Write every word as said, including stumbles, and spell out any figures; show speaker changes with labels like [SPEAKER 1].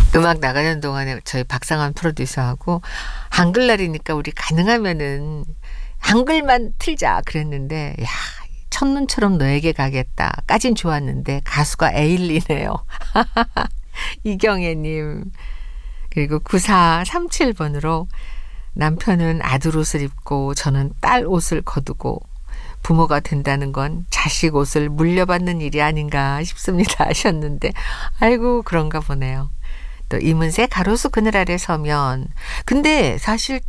[SPEAKER 1] 음악 나가는 동안에 저희 박상환 프로듀서하고 한글날이니까 우리 가능하면은 한글만 틀자 그랬는데 야 첫눈처럼 너에게 가겠다까진 좋았는데 가수가 에일리네요. 이경애님 그리고 구사삼칠 번으로 남편은 아들 옷을 입고 저는 딸 옷을 거두고 부모가 된다는 건 자식 옷을 물려받는 일이 아닌가 싶습니다 하셨는데 아이고 그런가 보네요. 또 이문세 가로수 그늘 아래 서면 근데 사실